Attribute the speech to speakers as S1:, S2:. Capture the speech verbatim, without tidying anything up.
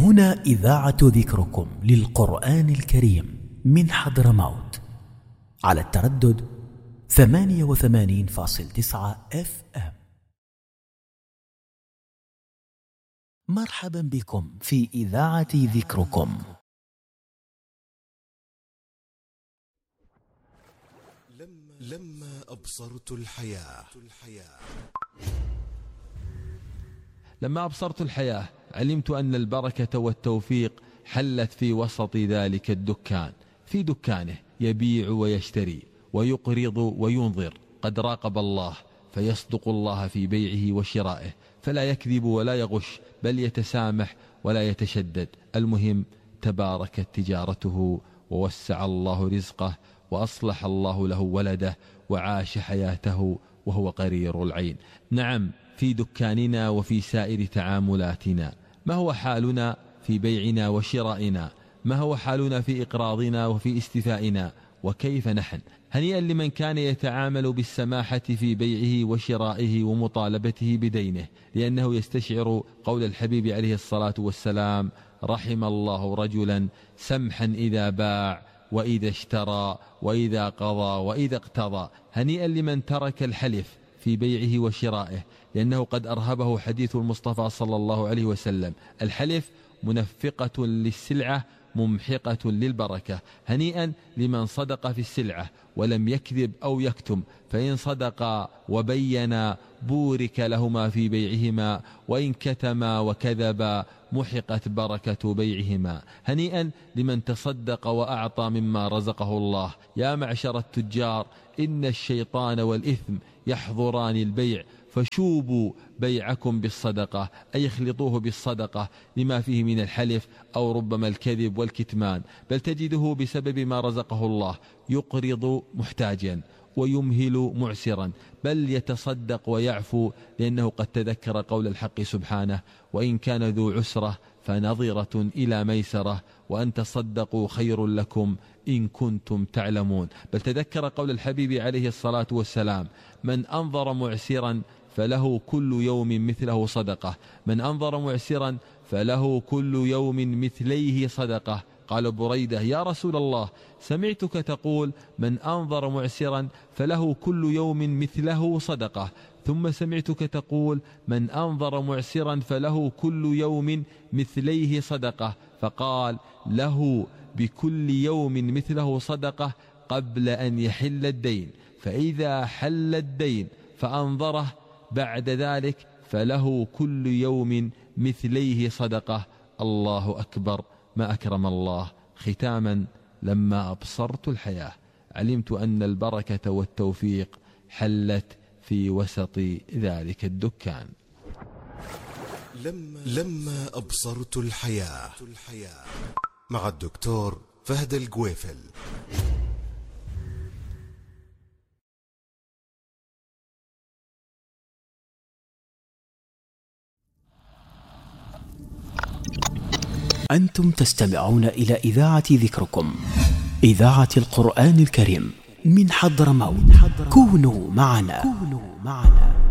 S1: هنا إذاعة ذكركم للقرآن الكريم من حضرموت على التردد ثمانية وثمانين فاصل تسعة اف ام. مرحبا بكم في إذاعة ذكركم.
S2: لما أبصرت الحياة
S3: لما أبصرت الحياة علمت أن البركة والتوفيق حلت في وسط ذلك الدكان. في دكانه يبيع ويشتري ويقرض وينظر، قد راقب الله فيصدق الله في بيعه وشرائه، فلا يكذب ولا يغش، بل يتسامح ولا يتشدد. المهم تباركت تجارته ووسع الله رزقه وأصلح الله له ولده وعاش حياته وهو قرير العين. نعم، في دكاننا وفي سائر تعاملاتنا. ما هو حالنا في بيعنا وشرائنا؟ ما هو حالنا في إقراضنا وفي استيفائنا؟ وكيف نحن؟ هنيئا لمن كان يتعامل بالسماحة في بيعه وشرائه ومطالبته بدينه، لأنه يستشعر قول الحبيب عليه الصلاة والسلام: رحم الله رجلا سمحا إذا باع وإذا اشترى وإذا قضى وإذا اقتضى. هنيئا لمن ترك الحلف في بيعه وشرائه، لأنه قد أرهبه حديث المصطفى صلى الله عليه وسلم: الحلف منفقة للسلعة ممحقة للبركة. هنيئا لمن صدق في السلعة ولم يكذب أو يكتم، فإن صدقا وبينا بورك لهما في بيعهما، وإن كتما وكذبا محقت بركة بيعهما. هنيئا لمن تصدق وأعطى مما رزقه الله. يا معشر التجار، إن الشيطان والإثم يحضران البيع، فشوبوا بيعكم بالصدقة، أي اخلطوه بالصدقة لما فيه من الحلف أو ربما الكذب والكتمان. بل تجده بسبب ما رزقه الله يقرض محتاجا ويمهل معسرا، بل يتصدق ويعفو، لأنه قد تذكر قول الحق سبحانه: وإن كان ذو عسرة فنظرة إلى ميسرة وأن تصدقوا خير لكم إن كنتم تعلمون. بل تذكر قول الحبيب عليه الصلاة والسلام: من أنظر معسرا فله كل يوم مثله صدقة، من أنظر معسرا فله كل يوم مثليه صدقة. قال بريدة: يا رسول الله، سمعتك تقول من أنظر معسرا فله كل يوم مثله صدقة، ثم سمعتك تقول من أنظر معسرا فله كل يوم مثليه صدقة. فقال: له بكل يوم مثله صدقة قبل أن يحل الدين، فإذا حل الدين فأنظره بعد ذلك فله كل يوم مثليه صدقة. الله أكبر، ما أكرم الله. ختاما، لما أبصرت الحياة علمت أن البركة والتوفيق حلت في وسط ذلك الدكان.
S2: لما, لما أبصرت الحياة مع الدكتور فهد الجويفل.
S1: أنتم تستمعون إلى إذاعة ذكركم، إذاعة القرآن الكريم من حضرموت. كونوا معنا, كونوا معنا.